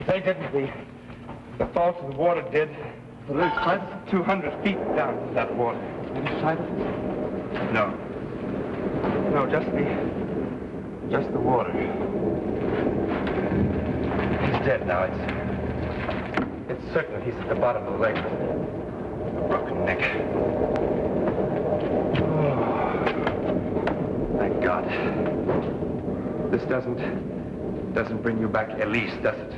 They didn't. The fall to the water did. The other side? 200 feet down to that water. Any side of it? No. No, just the water. He's dead now. It's certain that he's at the bottom of the lake. A broken neck. Oh, thank God. This doesn't bring you back Elise, does it?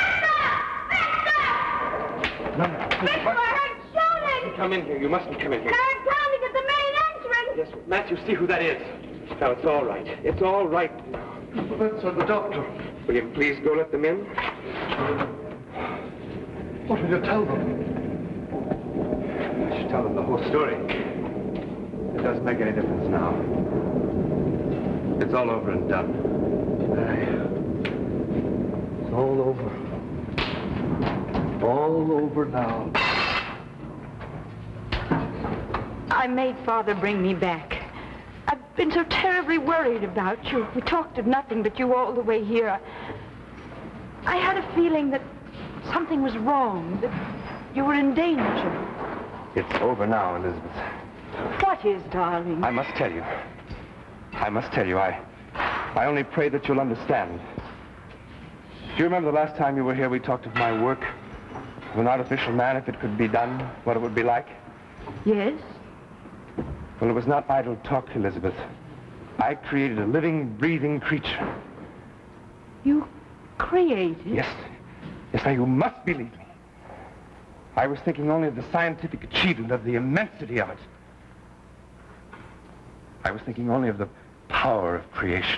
No. Victor, I heard shouting! Come in here. You mustn't come in here. They're pounding at the main entrance! Yes, Matthew, see who that is. Now, it's all right. It's all right now. That's the doctor. Will you please go let them in? What will you tell them? I should tell them the whole story. It doesn't make any difference now. It's all over and done. It's all over. All over now. I made Father bring me back. I've been so terribly worried about you. We talked of nothing but you all the way here. I had a feeling that something was wrong, that you were in danger. It's over now, Elizabeth. What is, darling? I must tell you. I only pray that you'll understand. Do you remember the last time you were here, we talked of my work? Of an artificial man, if it could be done, what it would be like? Yes? Well, it was not idle talk, Elizabeth. I created a living, breathing creature. You created? Yes. Yes, now you must believe me. I was thinking only of the scientific achievement, of the immensity of it. I was thinking only of the power of creation.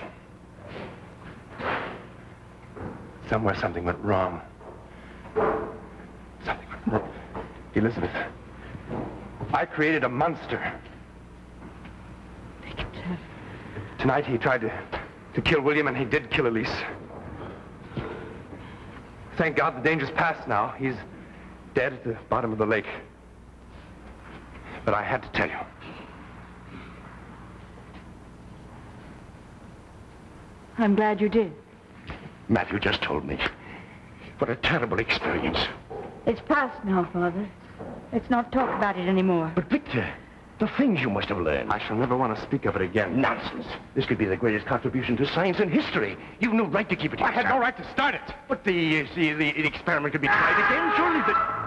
Somewhere something went wrong. Something went wrong. Elizabeth, I created a monster. Victor. Tonight he tried to kill William, and he did kill Elise. Thank God the danger's past now. He's dead at the bottom of the lake. But I had to tell you. I'm glad you did. Matthew just told me. What a terrible experience. It's past now, Father. Let's not talk about it anymore. But Victor, the things you must have learned. I shall never want to speak of it again. Nonsense. This could be the greatest contribution to science and history. You've no right to keep it to I yourself. had no right to start it. But the experiment could be tried again, surely.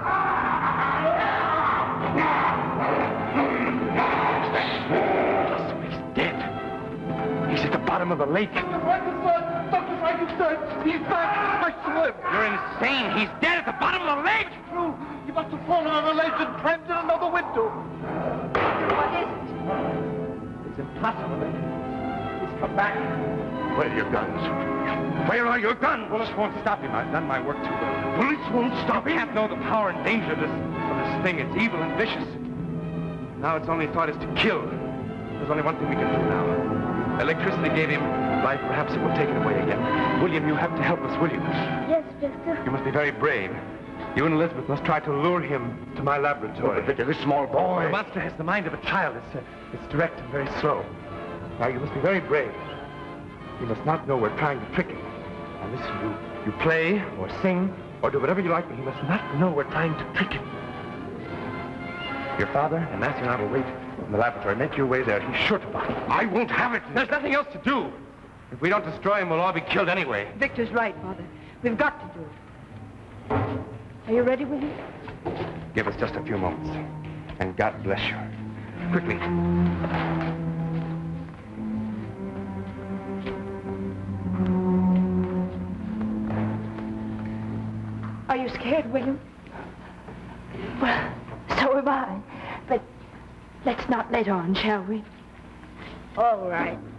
So he's dead. He's at the bottom of the lake. Dr. Frankenstein! He's back! I swear! You're insane. He's dead at the bottom of the lake. True. He must have fallen on a ledge and climbed in another window. What is it? It's impossible. He's come back. Where are your guns? Where are your guns? Bullets won't stop him. I've done my work too well. Bullets won't stop You him. can't know the power and danger of this thing. It's evil and vicious. Now its only thought is to kill. There's only one thing we can do now. Electricity gave him life. Perhaps it will take it away again. William, you have to help us, will you? Yes, Victor. You must be very brave. You and Elizabeth must try to lure him to my laboratory. But Victor, this small boy. The monster has the mind of a child. It's direct and very slow. Now, you must be very brave. He must not know we're trying to trick him. Now, listen, you play or sing or do whatever you like, but he must not know we're trying to trick him. Your father and Matthew and I will wait in the laboratory. Make your way there. He's sure to find him. I won't have it. There's nothing else to do. If we don't destroy him, we'll all be killed anyway. Victor's right, Father. We've got to do it. Are you ready, William? Give us just a few moments. And God bless you. Quickly. Are you scared, William? Well, so am I. But let's not let on, shall we? All right.